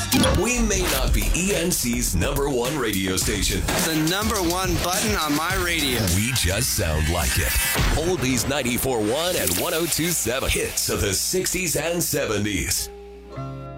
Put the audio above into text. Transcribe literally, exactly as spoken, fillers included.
We may not be E N C's number one radio station. The number one button on my radio. We just sound like it. Oldies ninety-four point one and one oh two point seven. Hits of the sixties and seventies.